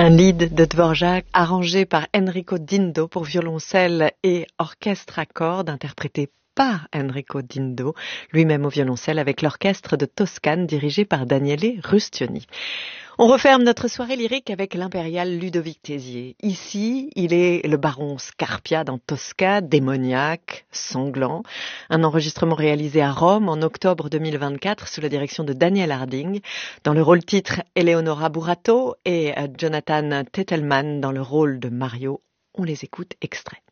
Un lied de Dvorak arrangé par Enrico Dindo pour violoncelle et orchestre à cordes, interprété par Enrico Dindo, lui-même au violoncelle avec l'orchestre de Toscane dirigé par Daniele Rustioni. On referme notre soirée lyrique avec l'impérial Ludovic Tézier. Ici, il est le baron Scarpia dans Tosca, démoniaque, sanglant. Un enregistrement réalisé à Rome en octobre 2024 sous la direction de Daniel Harding. Dans le rôle titre, Eleonora Burato et Jonathan Tettelman dans le rôle de Mario. On les écoute extraits.